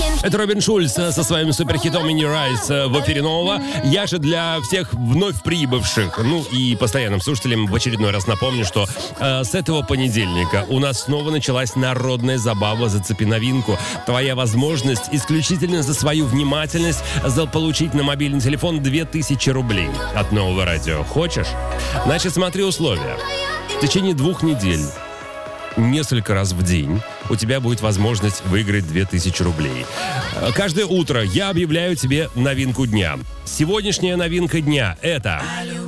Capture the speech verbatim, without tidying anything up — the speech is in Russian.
Это Робин Шульц со своим суперхитом In Your Eyes в эфире нового. Я же для всех вновь прибывших, ну и постоянным слушателям в очередной раз напомню, что э, с этого понедельника у нас снова началась народная забава «Зацепи новинку». Твоя возможность исключительно за свою внимательность заполучить на мобильный телефон две тысячи рублей от Нового радио. Хочешь? Значит, смотри условия. В течение двух недель несколько раз в день у тебя будет возможность выиграть две тысячи рублей. Каждое утро я объявляю тебе новинку дня. Сегодняшняя новинка дня – это